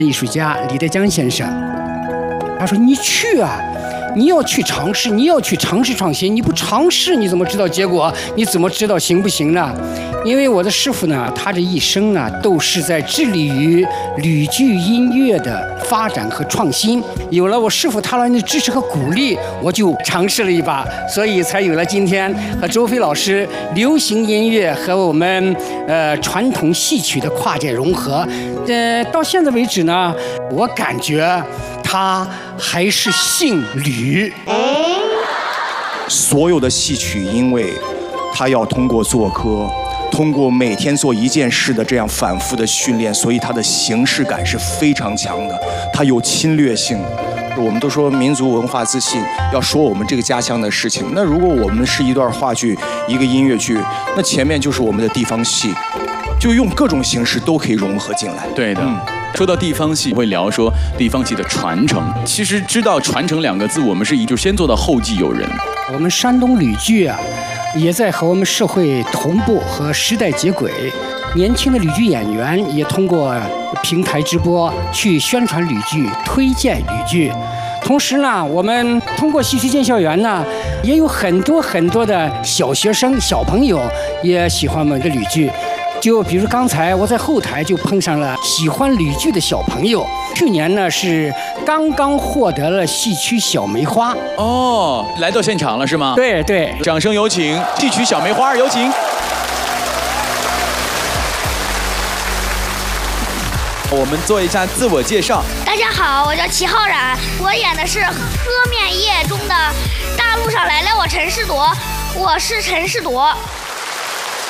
艺术家李德江先生，他说：“你去啊，你要去尝试，你要去尝试创新。你不尝试，你怎么知道结果？你怎么知道行不行呢？因为我的师傅呢，他这一生呢，都是在致力于吕剧音乐的发展和创新。有了我师傅他人的支持和鼓励，我就尝试了一把，所以才有了今天和周飞老师流行音乐和我们传统戏曲的跨界融合。到现在为止呢，我感觉他还是姓吕。 所有的戏曲，因为他要通过做科，通过每天做一件事的这样反复的训练，所以它的形式感是非常强的，它有侵略性。我们都说民族文化自信，要说我们这个家乡的事情。那如果我们是一段话剧、一个音乐剧，那前面就是我们的地方戏，就用各种形式都可以融合进来。 对的。说到地方戏，会聊说地方戏的传承。其实知道传承两个字，我们是就先做到后继有人。 我们山东吕剧啊，也在和我们社会同步和时代接轨。年轻的吕剧演员也通过平台直播去宣传吕剧、推荐吕剧。同时呢，我们通过戏曲进校园呢，也有很多的小学生、小朋友也喜欢我们的吕剧。就比如刚才我在后台就碰上了喜欢吕剧的小朋友，去年呢是刚刚获得了戏曲小梅花。 哦，来到现场了是吗？ 对对， 掌声有请戏曲小梅花，有请。我们做一下自我介绍。 大家好，我叫齐浩然，我演的是《喝面夜》中的大路上来了我陈世铎，我是陈世铎。